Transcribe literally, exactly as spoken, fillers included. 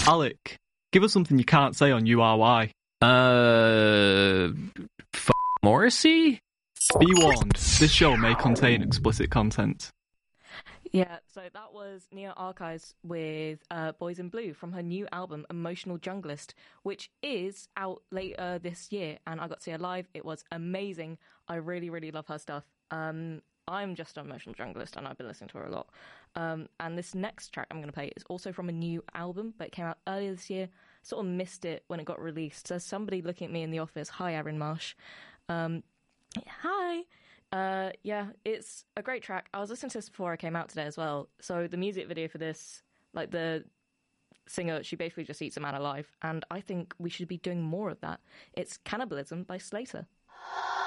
Alec, give us something you can't say on U R Y. Uh, f- Morrissey? Be warned, this show may contain explicit content. Yeah, so that was Nia Archives with uh, Boys in Blue from her new album, Emotional Junglist, which is out later this year, and I got to see her live. It was amazing. I really, really love her stuff. Um, I'm just an emotional junglist, and I've been listening to her a lot. Um, and this next track I'm going to play is also from a new album, but it came out earlier this year. Sort of missed it when it got released. There's somebody looking at me in the office. Hi, Aaron Marsh. Um, hi. Uh, yeah, it's a great track. I was listening to this before I came out today as well. So the music video for this, like the singer, she basically just eats a man alive. And I think we should be doing more of that. It's Cannibalism by Slater.